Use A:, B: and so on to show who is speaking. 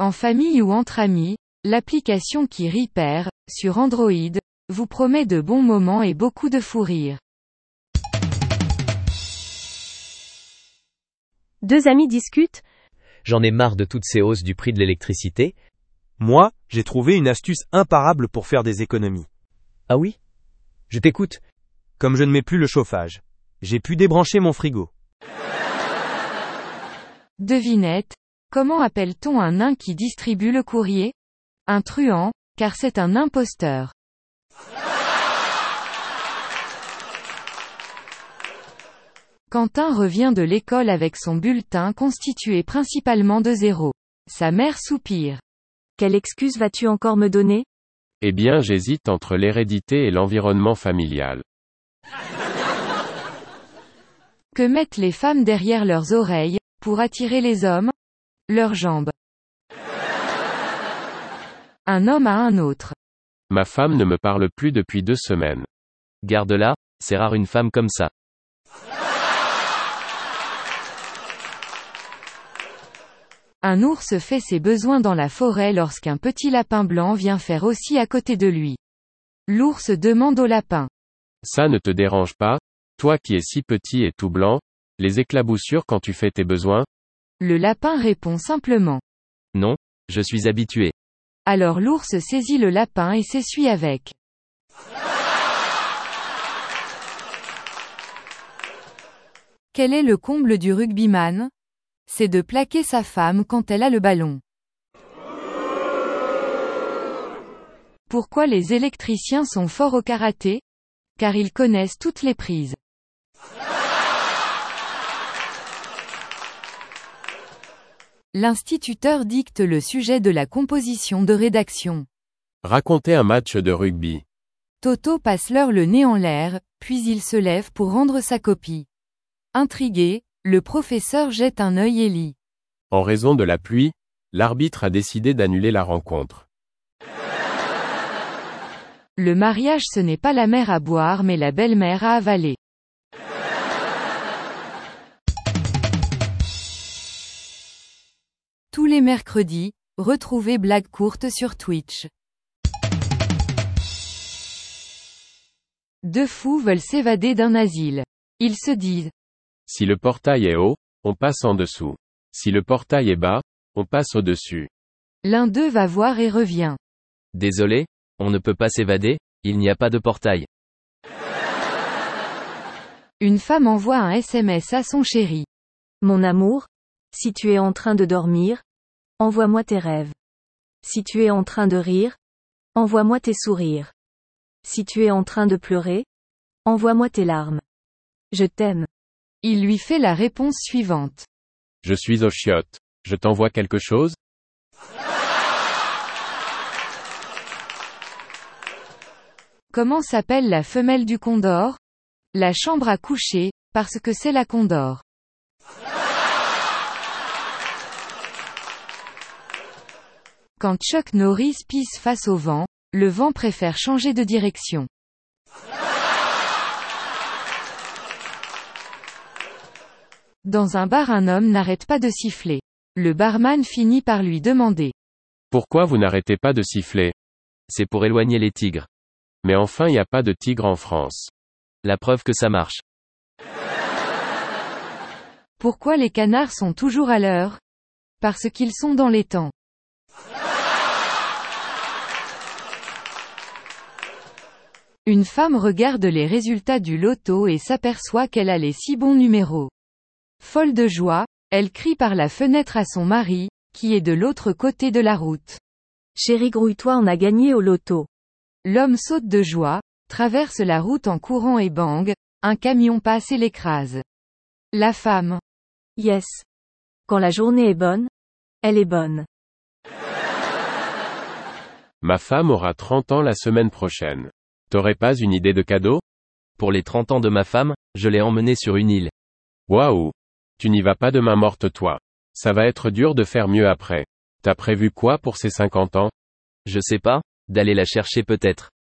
A: En famille ou entre amis, l'application qui rit perd, sur Android, vous promet de bons moments et beaucoup de fou rire.
B: Deux amis discutent.
C: J'en ai marre de toutes ces hausses du prix de l'électricité.
D: Moi, j'ai trouvé une astuce imparable pour faire des économies.
C: Ah oui? Je t'écoute.
D: Comme je ne mets plus le chauffage, j'ai pu débrancher mon frigo.
A: Devinette, comment appelle-t-on un nain qui distribue le courrier? Un truand, car c'est un imposteur. Quentin revient de l'école avec son bulletin constitué principalement de zéros. Sa mère soupire.
B: Quelle excuse vas-tu encore me donner?
E: Eh bien, j'hésite entre l'hérédité et l'environnement familial.
A: Que mettent les femmes derrière leurs oreilles, pour attirer les hommes? Leurs jambes. Un homme à un autre.
E: Ma femme ne me parle plus depuis 2 semaines.
C: Garde-la, c'est rare une femme comme ça.
A: Un ours fait ses besoins dans la forêt lorsqu'un petit lapin blanc vient faire aussi à côté de lui. L'ours demande au lapin.
E: Ça ne te dérange pas, toi qui es si petit et tout blanc, les éclaboussures quand tu fais tes besoins?
A: Le lapin répond simplement.
C: Non, je suis habitué.
A: Alors l'ours saisit le lapin et s'essuie avec. Quel est le comble du rugbyman? C'est de plaquer sa femme quand elle a le ballon. Pourquoi les électriciens sont forts au karaté? Car ils connaissent toutes les prises. L'instituteur dicte le sujet de la composition de rédaction.
E: Raconter un match de rugby.
A: Toto passe l'heure le nez en l'air, puis il se lève pour rendre sa copie. Intrigué, le professeur jette un œil et lit.
E: En raison de la pluie, l'arbitre a décidé d'annuler la rencontre.
A: Le mariage ce n'est pas la mère à boire mais la belle-mère à avaler. Tous les mercredis, retrouvez Blague courte sur Twitch. Deux fous veulent s'évader d'un asile. Ils se disent.
E: Si le portail est haut, on passe en dessous. Si le portail est bas, on passe au-dessus.
A: L'un d'eux va voir et revient.
C: Désolé, on ne peut pas s'évader, il n'y a pas de portail.
A: Une femme envoie un SMS à son chéri.
B: Mon amour, si tu es en train de dormir, envoie-moi tes rêves. Si tu es en train de rire, envoie-moi tes sourires. Si tu es en train de pleurer, envoie-moi tes larmes. Je t'aime.
A: Il lui fait la réponse suivante.
E: Je suis aux chiottes. Je t'envoie quelque chose?
A: Comment s'appelle la femelle du condor? La chambre à coucher, parce que c'est la condor. Quand Chuck Norris pisse face au vent, le vent préfère changer de direction. Dans un bar un homme n'arrête pas de siffler. Le barman finit par lui demander.
E: Pourquoi vous n'arrêtez pas de siffler?
C: C'est pour éloigner les tigres.
E: Mais enfin y a pas de tigre en France.
C: La preuve que ça marche.
A: Pourquoi les canards sont toujours à l'heure? Parce qu'ils sont dans les temps. Une femme regarde les résultats du loto et s'aperçoit qu'elle a les 6 bons numéros. Folle de joie, elle crie par la fenêtre à son mari, qui est de l'autre côté de la route.
B: Chérie, grouille-toi, on a gagné au loto.
A: L'homme saute de joie, traverse la route en courant et bang, un camion passe et l'écrase. La femme.
B: Yes. Quand la journée est bonne, elle est bonne.
E: Ma femme aura 30 ans la semaine prochaine. T'aurais pas une idée de cadeau?
C: Pour les 30 ans de ma femme, je l'ai emmenée sur une île.
E: Waouh! Tu n'y vas pas de main morte toi. Ça va être dur de faire mieux après. T'as prévu quoi pour ses 50 ans?
C: Je sais pas, d'aller la chercher peut-être.